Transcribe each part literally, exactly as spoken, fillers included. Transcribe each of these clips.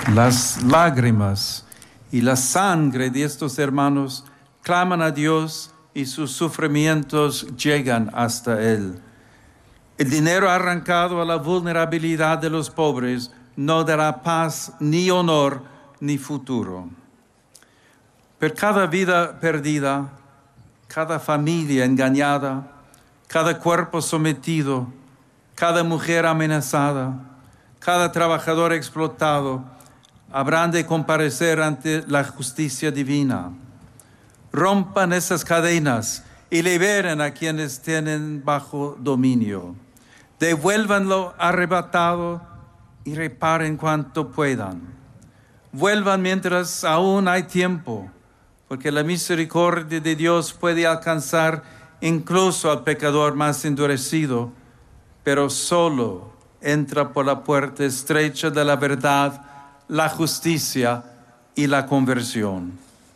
Las lágrimas y la sangre de estos hermanos claman a Dios y sus sufrimientos llegan hasta Él. El dinero arrancado a la vulnerabilidad de los pobres no dará paz, ni honor, ni futuro. Por cada vida perdida, cada familia engañada, cada cuerpo sometido, cada mujer amenazada, cada trabajador explotado, habrán de comparecer ante la justicia divina. Rompan esas cadenas y liberen a quienes tienen bajo dominio. Devuelvan lo arrebatado y reparen cuanto puedan. Vuelvan mientras aún hay tiempo, porque la misericordia de Dios puede alcanzar incluso al pecador más endurecido, pero solo entra por la puerta estrecha de la verdad, la justicia y la conversión.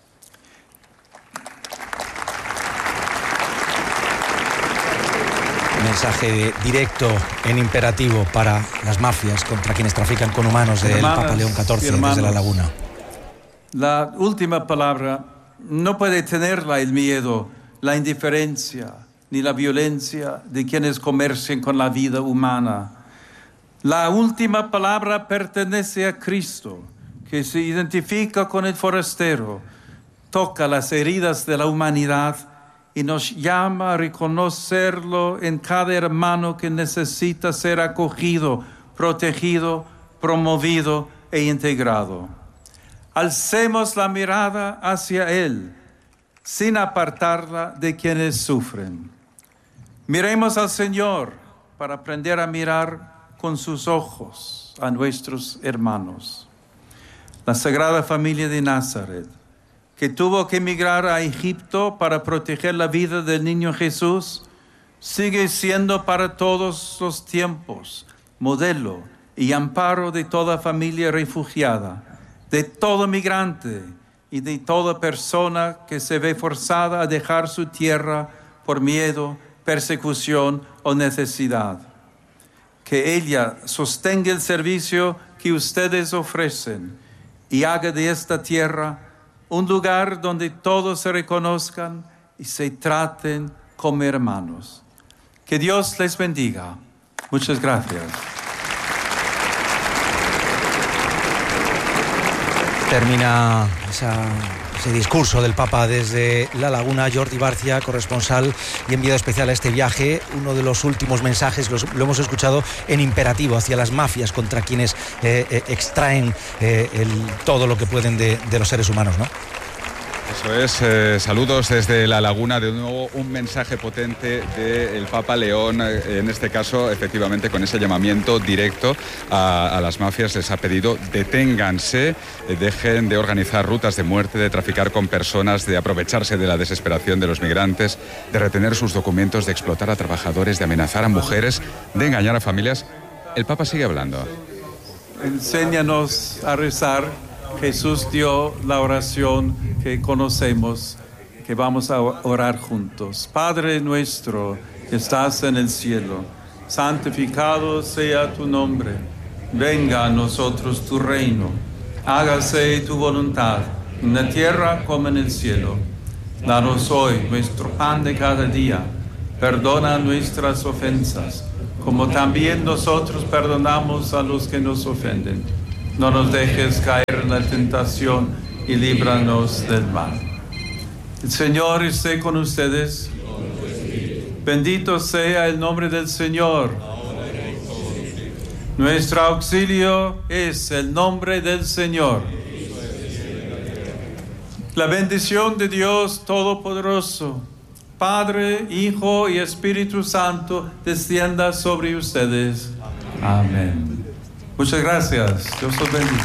Mensaje directo en imperativo para las mafias contra quienes trafican con humanos del Hermanas, Papa León catorce desde La Laguna. La última palabra no puede tenerla el miedo, la indiferencia ni la violencia de quienes comercian con la vida humana. La última palabra pertenece a Cristo, que se identifica con el forastero, toca las heridas de la humanidad y nos llama a reconocerlo en cada hermano que necesita ser acogido, protegido, promovido e integrado. Alcemos la mirada hacia Él, sin apartarla de quienes sufren. Miremos al Señor para aprender a mirar con sus ojos a nuestros hermanos. La Sagrada Familia de Nazaret, que tuvo que emigrar a Egipto para proteger la vida del niño Jesús, sigue siendo para todos los tiempos modelo y amparo de toda familia refugiada, de todo migrante y de toda persona que se ve forzada a dejar su tierra por miedo, persecución o necesidad. Que ella sostenga el servicio que ustedes ofrecen y haga de esta tierra un lugar donde todos se reconozcan y se traten como hermanos. Que Dios les bendiga. Muchas gracias. Termina esa, ese discurso del Papa desde La Laguna. Jordi Barcia, corresponsal y enviado especial a este viaje. Uno de los últimos mensajes, los, lo hemos escuchado en imperativo hacia las mafias contra quienes eh, eh, extraen eh, el, todo lo que pueden de, de los seres humanos, ¿no? Eso es, eh, saludos desde La Laguna, de nuevo un mensaje potente del Papa León, eh, en este caso efectivamente con ese llamamiento directo a, a las mafias. Les ha pedido deténganse, eh, dejen de organizar rutas de muerte, de traficar con personas, de aprovecharse de la desesperación de los migrantes, de retener sus documentos, de explotar a trabajadores, de amenazar a mujeres, de engañar a familias. El Papa sigue hablando. Enséñanos a rezar. Jesús dio la oración que conocemos, que vamos a orar juntos. Padre nuestro que estás en el cielo, santificado sea tu nombre. Venga a nosotros tu reino. Hágase tu voluntad, en la tierra como en el cielo. Danos hoy nuestro pan de cada día. Perdona nuestras ofensas, como también nosotros perdonamos a los que nos ofenden. No nos dejes caer en la tentación y líbranos del mal. El Señor esté con ustedes. Bendito sea el nombre del Señor. Nuestro auxilio es el nombre del Señor. La bendición de Dios Todopoderoso, Padre, Hijo y Espíritu Santo, descienda sobre ustedes. Amén. Muchas gracias. Dios los bendiga.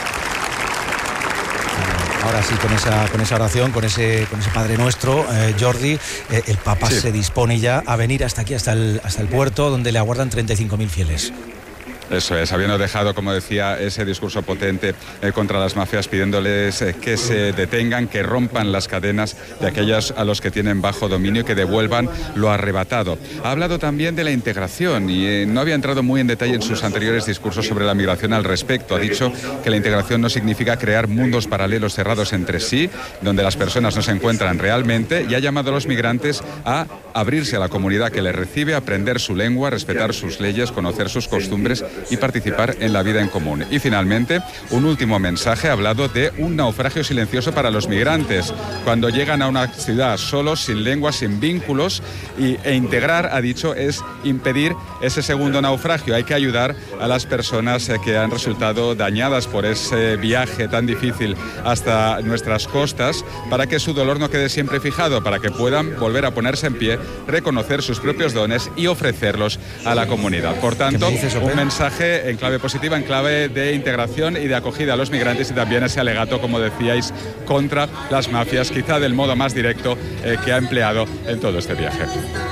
Ahora sí, con esa, con esa oración, con ese, con ese Padre Nuestro, eh, Jordi, eh, el Papa sí. se dispone ya a venir hasta aquí, hasta el, hasta el puerto, donde le aguardan treinta y cinco mil fieles. Eso es, habiendo dejado, como decía, ese discurso potente eh, contra las mafias, pidiéndoles eh, que se detengan, que rompan las cadenas de aquellas a los que tienen bajo dominio y que devuelvan lo arrebatado. Ha hablado también de la integración y eh, no había entrado muy en detalle en sus anteriores discursos sobre la migración al respecto. Ha dicho que la integración no significa crear mundos paralelos cerrados entre sí, donde las personas no se encuentran realmente, y ha llamado a los migrantes a abrirse a la comunidad que les recibe, aprender su lengua, respetar sus leyes, conocer sus costumbres y participar en la vida en común. Y finalmente, un último mensaje, ha hablado de un naufragio silencioso para los migrantes, cuando llegan a una ciudad solos, sin lengua, sin vínculos, y, e integrar, ha dicho, es impedir ese segundo naufragio. Hay que ayudar a las personas eh, que han resultado dañadas por ese viaje tan difícil hasta nuestras costas, para que su dolor no quede siempre fijado, para que puedan volver a ponerse en pie, reconocer sus propios dones y ofrecerlos a la comunidad. Por tanto, un mensaje en clave positiva, en clave de integración y de acogida a los migrantes, y también ese alegato, como decíais, contra las mafias, quizá del modo más directo eh, que ha empleado en todo este viaje.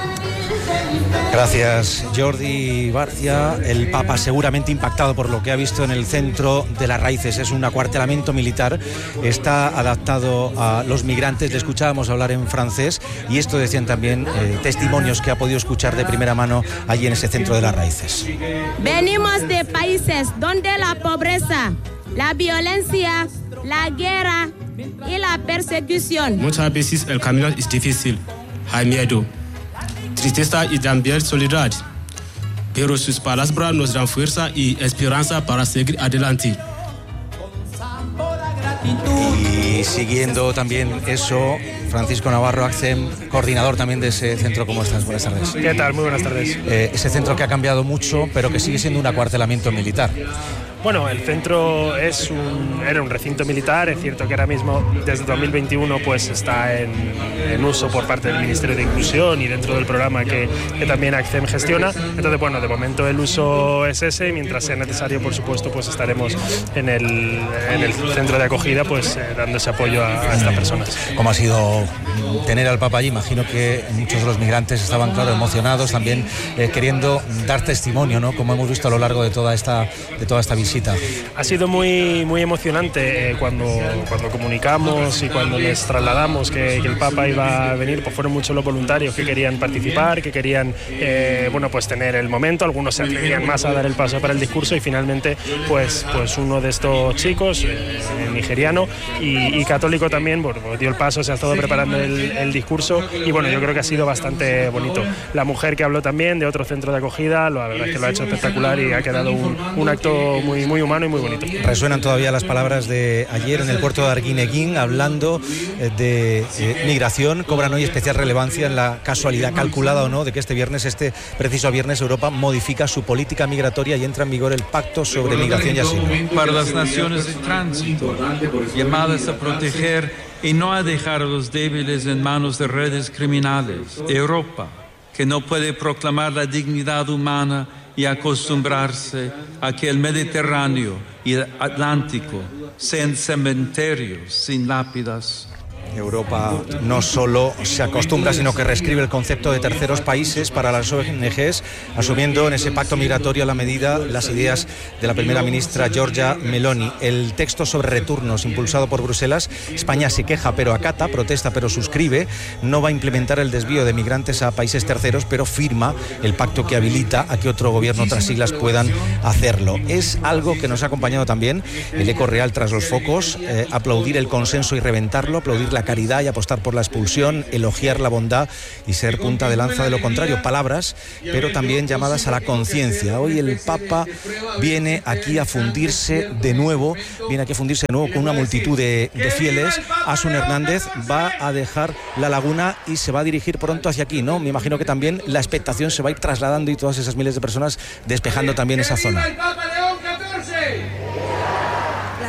Gracias, Jordi Barcia. El Papa seguramente impactado por lo que ha visto en el centro de las raíces. Es un acuartelamiento militar, está adaptado a los migrantes. Le escuchábamos hablar en francés y esto decían también eh, testimonios que ha podido escuchar de primera mano allí en ese centro de las raíces. Venimos de países donde la pobreza, la violencia, la guerra y la persecución. Muchas veces el camino es difícil, hay miedo, tristeza y también soledad, pero sus palabras nos dan fuerza y esperanza para seguir adelante. Y siguiendo también eso, Francisco Navarro Accem, coordinador también de ese centro. ¿Cómo estás? Buenas tardes. ¿Qué tal? Muy buenas tardes. Eh, ese centro que ha cambiado mucho, pero que sigue siendo un acuartelamiento militar. Bueno, el centro es un, era un recinto militar. Es cierto que ahora mismo, desde dos mil veintiuno, pues está en, en uso por parte del Ministerio de Inclusión y dentro del programa que, que también Accem gestiona. Entonces, bueno, de momento el uso es ese, y mientras sea necesario, por supuesto, pues estaremos en el, en el centro de acogida, pues eh, dando ese apoyo a, a estas personas. ¿Cómo ha sido tener al Papa allí? Imagino que muchos de los migrantes estaban, claro, emocionados, también eh, queriendo dar testimonio, ¿no? Como hemos visto a lo largo de toda esta, de toda esta visita. Ha sido muy, muy emocionante eh, cuando, cuando comunicamos y cuando les trasladamos que, que el Papa iba a venir. Pues fueron muchos los voluntarios que querían participar, que querían eh, bueno, pues tener el momento. Algunos se atrevían más a dar el paso para el discurso, y finalmente pues, pues uno de estos chicos, eh, nigeriano y, y católico también, bueno, dio el paso, se ha estado preparando el, el discurso, y bueno, yo creo que ha sido bastante bonito. La mujer que habló también de otro centro de acogida, la verdad es que lo ha hecho espectacular y ha quedado un, un acto muy, muy humano y muy bonito. Resuenan todavía las palabras de ayer en el puerto de Arguineguín, hablando de eh, migración. Cobran hoy especial relevancia en la casualidad, calculada o no, de que este viernes, este preciso viernes, Europa modifica su política migratoria y entra en vigor el Pacto sobre Migración y Asilo. Para las naciones de tránsito, llamadas a proteger y no a dejar a los débiles en manos de redes criminales. Europa, que no puede proclamar la dignidad humana y acostumbrarse a que el Mediterráneo y el Atlántico sean cementerios sin lápidas. Europa no solo se acostumbra, sino que reescribe el concepto de terceros países para las O N Ges, asumiendo en ese pacto migratorio a la medida las ideas de la primera ministra Giorgia Meloni. El texto sobre retornos, impulsado por Bruselas, España se queja pero acata, protesta pero suscribe. No va a implementar el desvío de migrantes a países terceros, pero firma el pacto que habilita a que otro gobierno, otras siglas puedan hacerlo. Es algo que nos ha acompañado también el eco real tras los focos, eh, aplaudir el consenso y reventarlo, aplaudir la caridad y apostar por la expulsión, elogiar la bondad y ser punta de lanza de lo contrario. Palabras, pero también llamadas a la conciencia. Hoy el Papa viene aquí a fundirse de nuevo, viene aquí a fundirse de nuevo con una multitud de, de fieles. Asun Hernández va a dejar la laguna y se va a dirigir pronto hacia aquí, ¿no? Me imagino que también la expectación se va a ir trasladando y todas esas miles de personas despejando también esa zona. La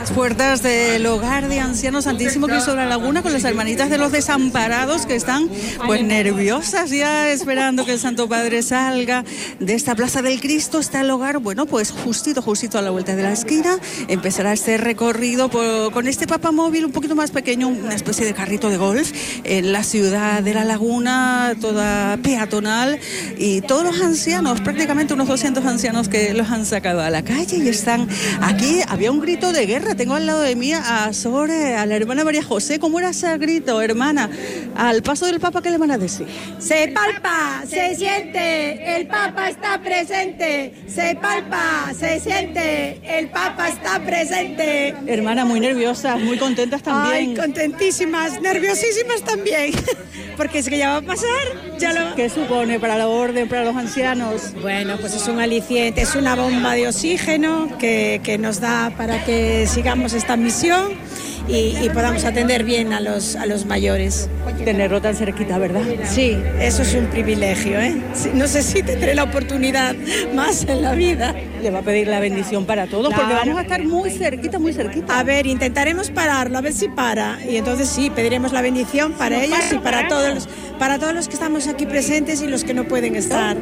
Las puertas del hogar de ancianos Santísimo Cristo de la Laguna con las hermanitas de los desamparados que están pues nerviosas ya esperando que el Santo Padre salga de esta Plaza del Cristo. Está el hogar, bueno, pues justito, justito a la vuelta de la esquina. Empezará este recorrido por, con este papamóvil un poquito más pequeño, una especie de carrito de golf en la ciudad de la Laguna, toda peatonal, y todos los ancianos, prácticamente unos doscientos ancianos que los han sacado a la calle y están aquí. Había un grito de guerra. Tengo al lado de mí a Sore, a la hermana María José. ¿Cómo era ese grito, hermana? Al paso del Papa, ¿qué le van a decir? Se palpa, se siente, el Papa está presente. Se palpa, se siente, el Papa está presente. Hermana, muy nerviosas, muy contentas también. Ay, contentísimas, nerviosísimas también. Porque es que ya va a pasar. Ya lo... ¿Qué supone para la orden, para los ancianos? Bueno, pues es un aliciente, es una bomba de oxígeno que, que nos da para que sigamos esta misión y, y podamos atender bien a los, a los mayores. Tenerlo tan cerquita, ¿verdad? Sí, eso es un privilegio, ¿eh? No sé si tendré la oportunidad más en la vida. Le va a pedir la bendición para todos, claro, porque vamos a estar muy cerquita, muy cerquita. A ver, intentaremos pararlo, a ver si para. Y entonces sí, pediremos la bendición para ellos y para todos, los, para todos los que estamos aquí presentes y los que no pueden estar.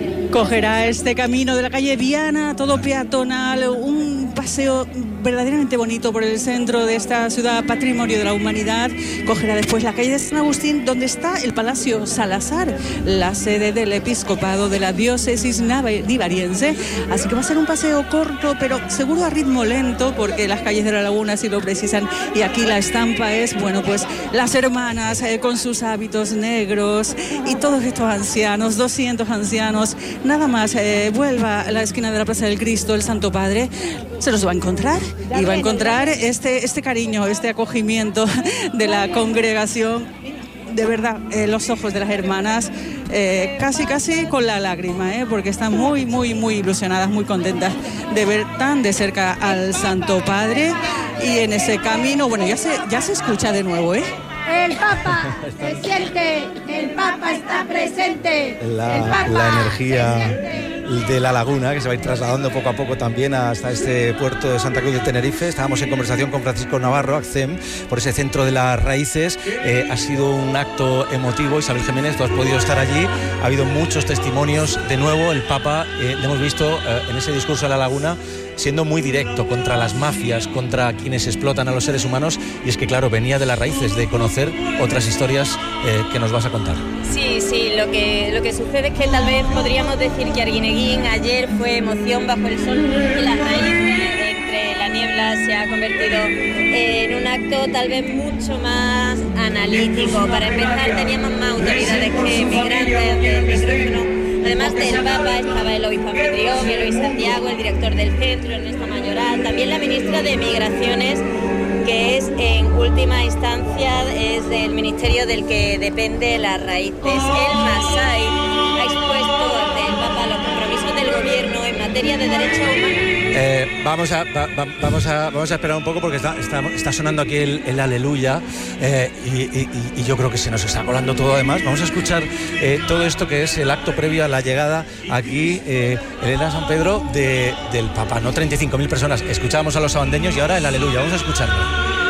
Cogerá este camino de la calle Viana, todo peatonal, un paseo verdaderamente bonito por el centro de esta ciudad patrimonio de la humanidad. Cogerá después la calle de San Agustín, donde está el Palacio Salazar, la sede del episcopado de la diócesis divariense. Así que va a ser un paseo corto, pero seguro a ritmo lento, porque las calles de la Laguna sí lo precisan. Y aquí la estampa es, bueno, pues las hermanas eh, con sus hábitos negros y todos estos ancianos, doscientos ancianos. Nada más eh, vuelva a la esquina de la Plaza del Cristo, el Santo Padre se los va a encontrar y va a encontrar este, este cariño, este acogimiento de la congregación. De verdad, eh, los ojos de las hermanas eh, casi casi con la lágrima, eh, porque están muy, muy, muy ilusionadas, muy contentas de ver tan de cerca al Santo Padre. Y en ese camino, bueno, ya se, ya se escucha de nuevo, ¿eh? El Papa se siente, el Papa está presente. La, el Papa la energía de la Laguna, que se va a ir trasladando poco a poco también hasta este puerto de Santa Cruz de Tenerife. Estábamos en conversación con Francisco Navarro, ACCEM, por ese centro de las raíces. Eh, ha sido un acto emotivo. Isabel Jiménez, tú has podido estar allí. Ha habido muchos testimonios. De nuevo, el Papa, eh, le hemos visto eh, en ese discurso de la Laguna, siendo muy directo contra las mafias, contra quienes explotan a los seres humanos. Y es que, claro, venía de las raíces, de conocer otras historias eh, que nos vas a contar. Sí, sí, lo que, lo que sucede es que tal vez podríamos decir que Arguineguín ayer fue emoción bajo el sol y las raíces entre la niebla se ha convertido en un acto tal vez mucho más analítico. Para empezar, teníamos más autoridades que migrantes del micrófono. Además del Papa estaba el obispo anfitrión, Eloy Santiago, el director del centro, Ernesto Mayoral, también la ministra de Migraciones, que es en última instancia es del ministerio del que depende las raíces. El Masai ha expuesto ante el Papa los compromisos del gobierno en materia de derechos humanos. Eh, vamos, a, va, va, vamos, a, vamos a esperar un poco porque está, está, está sonando aquí el, el aleluya eh, y, y, y yo creo que se nos está colando todo. Además, vamos a escuchar eh, todo esto que es el acto previo a la llegada aquí, eh, Elena San Pedro, de, del Papa, ¿no? treinta y cinco mil personas. Escuchábamos a los sabandeños y ahora el aleluya. Vamos a escucharlo.